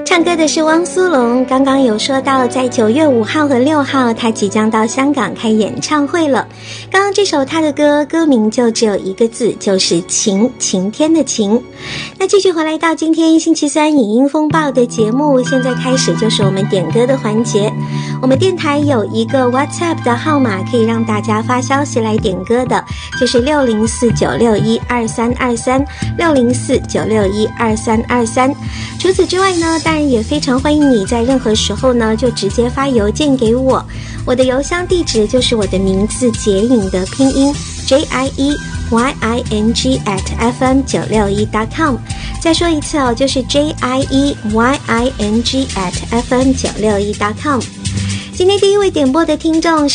唱歌的是汪苏泷，刚刚有说到在9月5号和6号他即将到香港开演唱会了。刚刚这首他的歌名就只有一个字，就是晴，晴天的晴。那继续回来到今天星期三影音风暴的节目，现在开始就是我们点歌的环节。我们电台有一个 WhatsApp 的号码可以让大家发消息来点歌的，就是604-961-2323 604-961-2323。除此之外呢，当然也非常欢迎你在任何时候呢就直接发邮件给我，我的邮箱地址就是我的名字结影的拼音 JIEYING@fm961.com。 再说一次哦，就是 JIEYING@fm961.com。 今天第一位点播的听众